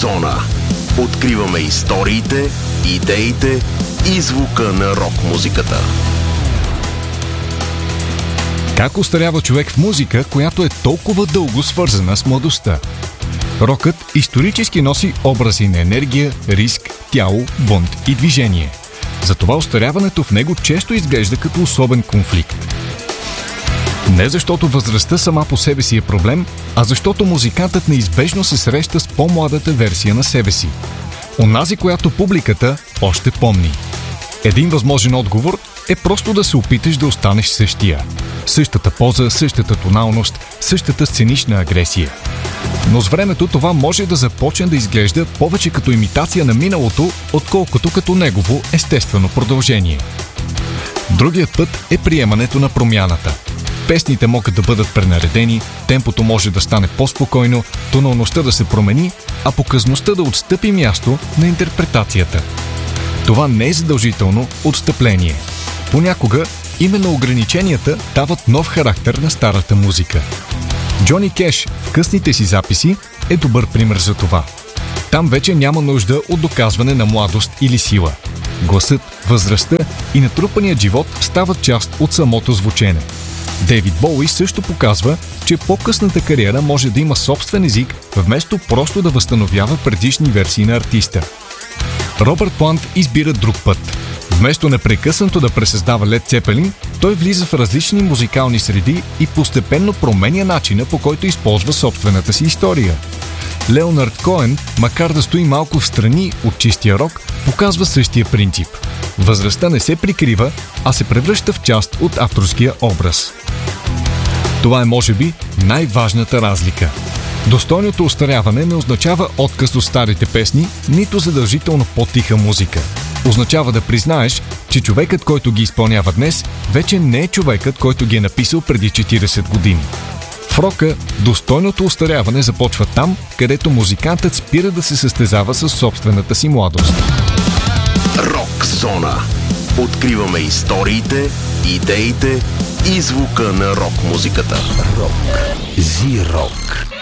Зона. Откриваме историите, идеите и звука на рок-музиката. Как остарява човек в музика, която е толкова дълго свързана с младостта? Рокът исторически носи образи на енергия, риск, тяло, бунт и движение. Затова остаряването в него често изглежда като особен конфликт. Не защото възрастта сама по себе си е проблем, а защото музикантът неизбежно се среща с по-младата версия на себе си. Онази, която публиката още помни. Един възможен отговор е просто да се опиташ да останеш същия. Същата поза, същата тоналност, същата сценична агресия. Но с времето това може да започне да изглежда повече като имитация на миналото, отколкото като негово естествено продължение. Другият път е приемането на промяната. Песните могат да бъдат пренаредени, темпото може да стане по-спокойно, тоналността да се промени, а показността да отстъпи място на интерпретацията. Това не е задължително отстъпление. Понякога именно ограниченията дават нов характер на старата музика. Джони Кеш в късните си записи е добър пример за това. Там вече няма нужда от доказване на младост или сила. Гласът, възрастта и натрупаният живот стават част от самото звучене. Дейвид Боуи също показва, че по-късната кариера може да има собствен език, вместо просто да възстановява предишни версии на артиста. Робърт Плант избира друг път. Вместо непрекъснато да пресъздава Лед Цепелин, той влиза в различни музикални среди и постепенно променя начина, по който използва собствената си история. Леонард Коен, макар да стои малко в страни от чистия рок, показва същия принцип. Възрастта не се прикрива, а се превръща в част от авторския образ. Това е, може би, най-важната разлика. Достойното остаряване не означава отказ от старите песни, нито задължително по-тиха музика. Означава да признаеш, че човекът, който ги изпълнява днес, вече не е човекът, който ги е написал преди 40 години. В рока достойното остаряване започва там, където музикантът спира да се състезава с собствената си младост. Рок Зона. Откриваме историите, идеите и звука на рок-музиката. Рок. Зи-рок.